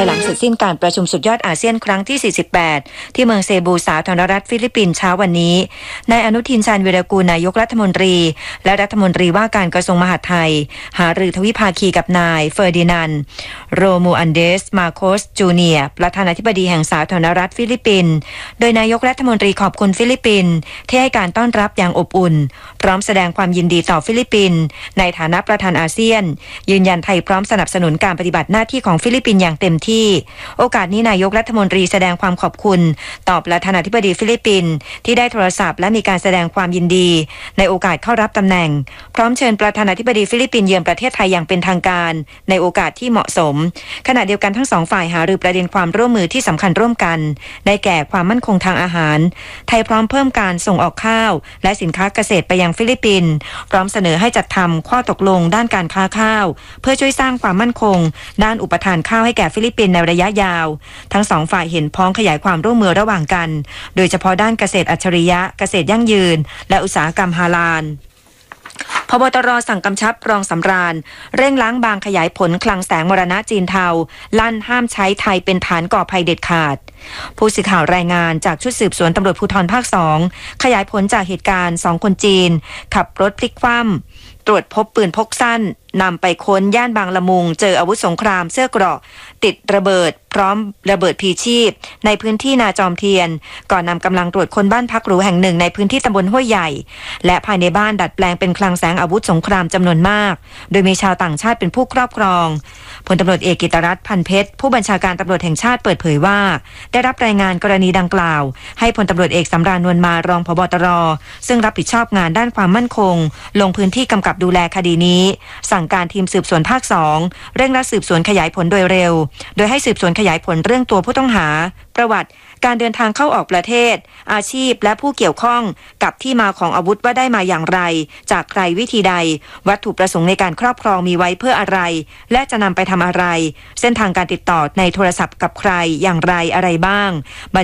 ายหลังเสร็จสิ้นการประชุมสุดยอดอาเซียนครั้งที่ 48 ที่เมืองเซบูสาธารณรัฐฟิลิปปินส์เช้าวันนี้นายอนุทินชาญวีรกูลนายกรัฐมนตรีและรัฐมนตรีว่าการกระทรวงมหาดไทยหารือทวิภาคีกับนายเฟอร์ดินานด์โรมูอันเดสมาโคสจูเนียร์ประธานาธิบดีแห่งสาธารณรัฐฟิลิปปินส์โดยนายกรัฐมนตรีขอบคุณฟิลิปปินส์ที่ให้การต้อนรับอย่างอบอุ่นพร้อมแสดงความยินดีต่อฟิลิปปินส์ในฐานะประธานอาเซียนยืนยันไทยพร้อมสนับสนุนการปฏิบัติหน้าที่ของฟิลิปปินส์อย่างเต็มที่โอกาสนี้นายกรัฐมนตรีแสดงความขอบคุณต่อประธานาธิบดีฟิลิปปินส์ที่ได้โทรศัพท์และมีการแสดงความยินดีในโอกาสเข้ารับตำแหน่งพร้อมเชิญประธานาธิบดีฟิลิปปินส์เยือนประเทศไทยอย่างเป็นทางการในโอกาสที่เหมาะสมขณะเดียวกันทั้งสองฝ่ายหารือประเด็นความร่วมมือที่สำคัญร่วมกันได้แก่ความมั่นคงทางอาหารไทยพร้อมเพิ่มการส่งออกข้าวและสินค้าเกษตรไปยังฟิลิปปินส์พร้อมเสนอให้จัดทำข้อตกลงด้านการค้าข้าวเพื่อช่วยสร้างความมั่นคงด้านอุปทานข้าวให้แก่ฟิลิปปินส์ในระยะยาวทั้งสองฝ่ายเห็นพ้องขยายความร่วมมือระหว่างกันโดยเฉพาะด้านเกษตรอัจฉริยะเกษตรยั่งยืนและอุตสาหกรรมฮาลาลพบตร.สั่งกำชับรองสำราญเร่งล้างบางขยายผลคลังแสงมรณะจีนเทาลั่นห้ามใช้ไทยเป็นฐานก่อภัยเด็ดขาดผู้สื่อข่าวรายงานจากชุดสืบสวนตำรวจภูธรภาค 2ขยายผลจากเหตุการณ์2คนจีนขับรถพลิกคว่ำตรวจพบปืนพกสั้นนำไปค้นย่านบางละมุงเจออาวุธสงครามเสื้อเกราะติดระเบิดพร้อมระเบิดพลีชีพในพื้นที่นาจอมเทียนก่อนนำกำลังตรวจค้นบ้านพักหรูแห่งหนึ่งในพื้นที่ตำบลห้วยใหญ่และภายในบ้านดัดแปลงเป็นคลังแสงอาวุธสงครามจำนวนมากโดยมีชาวต่างชาติเป็นผู้ครอบครองพลตำรวจเอกกิตรัตน์พันเพชรผู้บัญชาการตำรวจแห่งชาติเปิดเผยว่าได้รับรายงานกรณีดังกล่าวให้พลตำรวจเอกสำราญนวลมารองผบ.ตร.ซึ่งรับผิดชอบงานด้านความมั่นคงลงพื้นที่กำกับดูแลคดีนี้สั่งการทีมสืบสวนภาค 2เร่งรัดสืบสวนขยายผลโดยเร็วโดยให้สืบสวนขยายผลเรื่องตัวผู้ต้องหาประวัติการเดินทางเข้าออกประเทศอาชีพและผู้เกี่ยวข้องกับที่มาของอาวุธว่าได้มาอย่างไรจากใครวิธีใดวัตถุประสงค์ในการครอบครองมีไว้เพื่ออะไรและจะนำไปทำอะไรเส้นทางการติดต่อในโทรศัพท์กับใครอย่างไรอะไรบ้าง